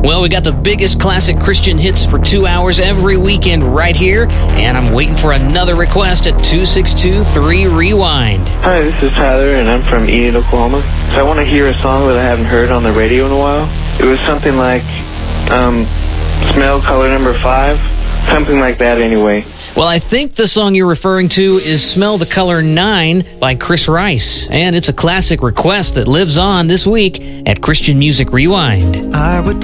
Well, we got the biggest classic Christian hits for 2 hours every weekend right here, and I'm waiting for another request at 262-3-REWIND. Hi, this is Tyler, and I'm from Enid, Oklahoma. So I want to hear a song that I haven't heard on the radio in a while. It was something like, Smell Color Number 5, something like that anyway. Well, I think the song you're referring to is Smell the Color 9 by Chris Rice, and it's a classic request that lives on this week at Christian Music Rewind. I would